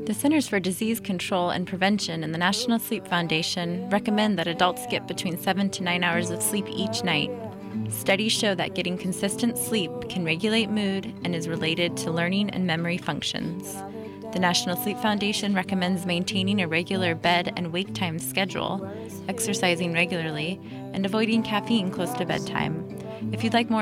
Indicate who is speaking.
Speaker 1: The Centers for Disease Control and Prevention and the National Sleep Foundation recommend that adults get between 7 to 9 hours of sleep each night. Studies show that getting consistent sleep can regulate mood and is related to learning and memory functions. The National Sleep Foundation recommends maintaining a regular bed and wake time schedule, exercising regularly, and avoiding caffeine close to bedtime. If you'd like more